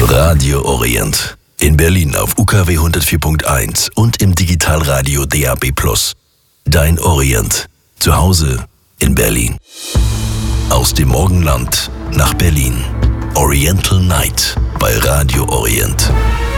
Radio Orient. In Berlin auf UKW 104.1 und im Digitalradio DAB+. Dein Orient. Zu Hause in Berlin. Aus dem Morgenland nach Berlin. Oriental Night bei Radio Orient.